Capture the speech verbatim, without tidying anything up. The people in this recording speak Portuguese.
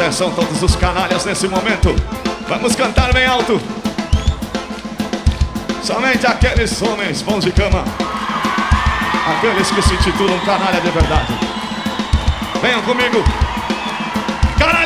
Atenção todos os canalhas nesse momento. Vamos cantar bem alto. Somente aqueles homens bons de cama, aqueles que se titulam canalha de verdade. Venham comigo. Canalha!